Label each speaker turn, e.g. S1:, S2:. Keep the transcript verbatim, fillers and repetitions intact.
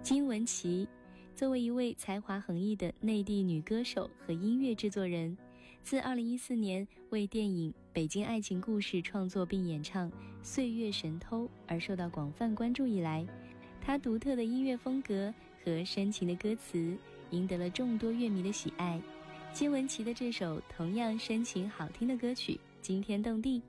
S1: 金玟岐作为一位才华横溢的内地女歌手和音乐制作人，自二零一四年为电影《北京爱情故事》创作并演唱《岁月神偷》而受到广泛关注以来，她独特的音乐风格和深情的歌词赢得了众多乐迷的喜爱。金玟岐的这首同样深情好听的歌曲惊天动地，